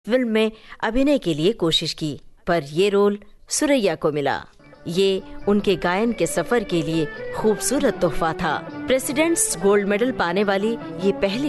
Film में अभिनय के लिए कोशिश की, पर ये रोल सुरैया को मिला। ये उनके गायन के सफर के लिए खूबसूरत तोहफा था। प्रेसिडेंट्स गोल्ड मेडल पाने वाली ये पहली